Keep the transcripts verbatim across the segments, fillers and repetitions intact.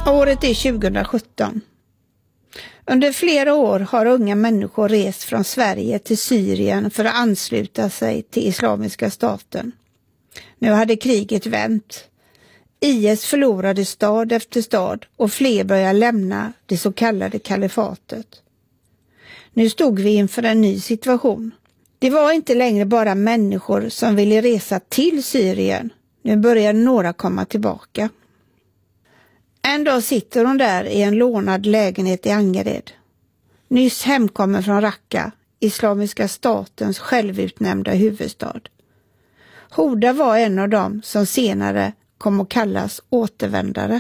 Året är tjugohundrasjutton. Under flera år har unga människor rest från Sverige till Syrien för att ansluta sig till Islamiska staten. Nu hade kriget vänt. I S förlorade stad efter stad och fler började lämna det så kallade kalifatet. Nu stod vi inför en ny situation. Det var inte längre bara människor som ville resa till Syrien. Nu började några komma tillbaka. En dag sitter hon där i en lånad lägenhet i Angered. Nyss hemkommen från Raqqa, Islamiska statens självutnämnda huvudstad. Hoda var en av dem som senare kom att kallas återvändare.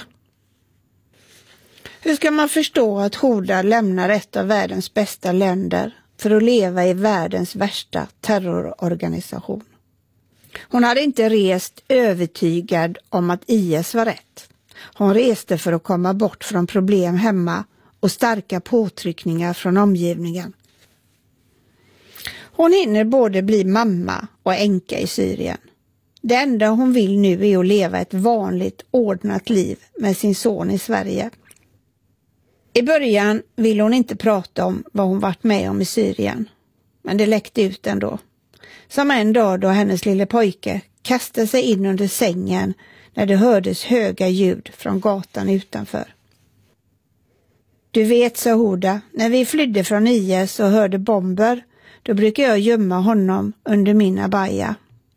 Hur ska man förstå att Hoda lämnar ett av världens bästa länder för att leva i världens värsta terrororganisation? Hon hade inte rest övertygad om att I S var rätt. Hon reste för att komma bort från problem hemma och starka påtryckningar från omgivningen. Hon hinner både bli mamma och änka i Syrien. Det enda hon vill nu är att leva ett vanligt, ordnat liv med sin son i Sverige. I början vill hon inte prata om vad hon varit med om i Syrien. Men det läckte ut ändå. Som en dag då hennes lille pojke kastade sig in under sängen när det hördes höga ljud från gatan utanför. Du vet, sa Hoda, när vi flydde från I S och hörde bomber, då brukar jag gömma honom under min abaya.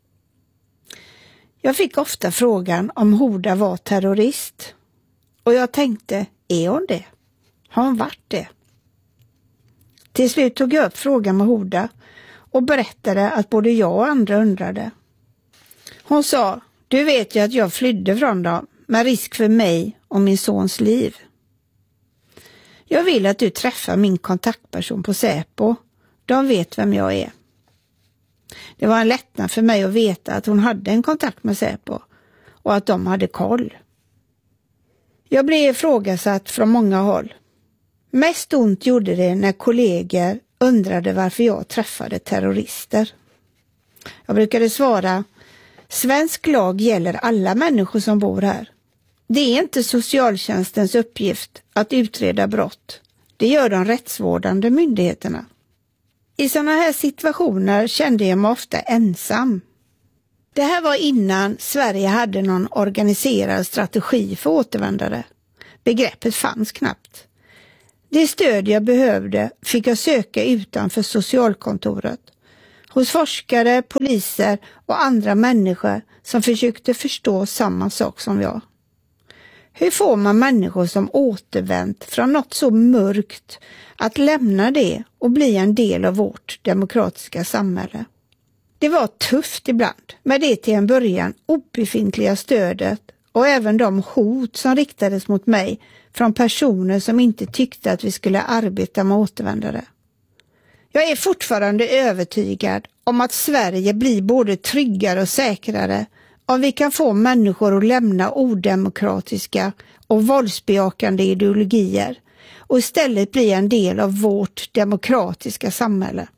Jag fick ofta frågan om Hoda var terrorist. Och jag tänkte, är hon det? Har hon varit det? Till slut tog jag upp frågan med Hoda och berättade att både jag och andra undrade. Hon sa, du vet ju att jag flydde från dem med risk för mig och min sons liv. Jag vill att du träffar min kontaktperson på Säpo. De vet vem jag är. Det var en lättnad för mig att veta att hon hade en kontakt med Säpo och att de hade koll. Jag blev ifrågasatt från många håll. Mest ont gjorde det när kollegor undrade varför jag träffade terrorister. Jag brukade svara, svensk lag gäller alla människor som bor här. Det är inte socialtjänstens uppgift att utreda brott. Det gör de rättsvårdande myndigheterna. I sådana här situationer kände jag mig ofta ensam. Det här var innan Sverige hade någon organiserad strategi för återvändare. Begreppet fanns knappt. Det stöd jag behövde fick jag söka utanför socialkontoret. Hos forskare, poliser och andra människor som försökte förstå samma sak som jag. Hur får man människor som återvänt från något så mörkt att lämna det och bli en del av vårt demokratiska samhälle? Det var tufft ibland med det till en början obefintliga stödet och även de hot som riktades mot mig från personer som inte tyckte att vi skulle arbeta med återvändare. Jag är fortfarande övertygad om att Sverige blir både tryggare och säkrare om vi kan få människor att lämna odemokratiska och våldsbejakande ideologier och istället bli en del av vårt demokratiska samhälle.